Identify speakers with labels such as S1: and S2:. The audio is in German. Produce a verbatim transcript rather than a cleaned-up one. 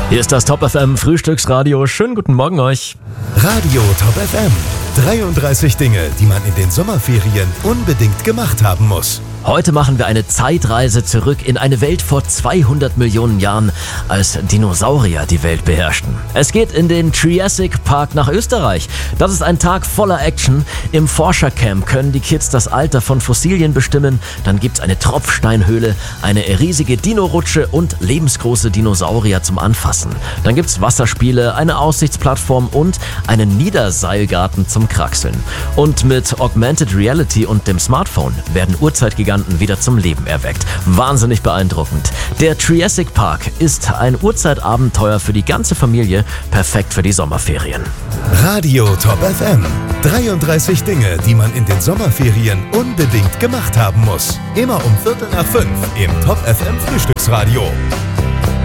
S1: Hier ist das Top F M Frühstücksradio. Schönen guten Morgen euch.
S2: Radio Top F M. dreiunddreißig Dinge, die man in den Sommerferien unbedingt gemacht haben muss.
S1: Heute machen wir eine Zeitreise zurück in eine Welt vor zweihundert Millionen Jahren, als Dinosaurier die Welt beherrschten. Es geht in den Triassic Park nach Österreich. Das ist ein Tag voller Action. Im Forschercamp können die Kids das Alter von Fossilien bestimmen. Dann gibt's eine Tropfsteinhöhle, eine riesige Dino-Rutsche und lebensgroße Dinosaurier zum Anfassen. Dann gibt's Wasserspiele, eine Aussichtsplattform und einen Niederseilgarten zum Kraxeln. Und mit Augmented Reality und dem Smartphone werden Urzeitgiganten wieder zum Leben erweckt. Wahnsinnig beeindruckend. Der Triassic Park ist ein Urzeitabenteuer für die ganze Familie, perfekt für die Sommerferien.
S2: Radio Top F M. dreiunddreißig Dinge, die man in den Sommerferien unbedingt gemacht haben muss. Immer um Viertel nach fünf im Top F M Frühstücksradio.